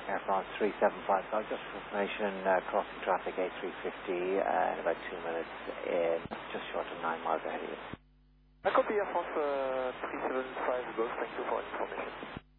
Air France 375, just for information, crossing traffic A350 in about 2 minutes, just short of 9 miles ahead of you. I copy Air France 375 Golf, thank you for information.